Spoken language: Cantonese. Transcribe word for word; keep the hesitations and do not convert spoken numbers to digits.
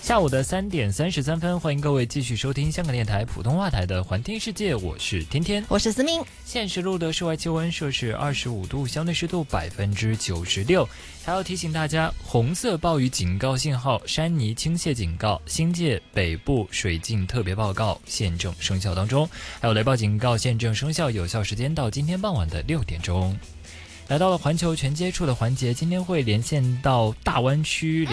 下午的三点三十三分，欢迎各位继续收听香港电台普通话台的环听世界，我是天天， 我是思明。 现实录的室外气温摄氏二十五度，相对湿度百分之九十六。还要提醒大家，红色暴雨警告信号、山泥倾泻警告、新界北部水浸特别报告现正生效当中，还有雷暴警告现正生效，有效时间到今天傍晚的六点钟。来到了环球全接触的环节，今天会连线到大湾区。